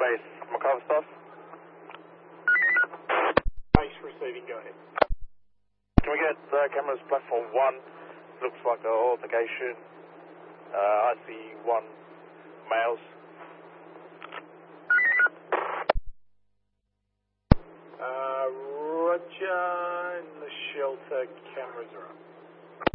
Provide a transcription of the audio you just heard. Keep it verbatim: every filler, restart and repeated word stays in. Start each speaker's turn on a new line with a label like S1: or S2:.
S1: Base, McCarver staff.
S2: Base receiving, go ahead.
S1: Can we get uh, cameras platform one? Looks like an altercation. Uh, I see one males.
S2: Uh, Roger, in the shelter, cameras are up.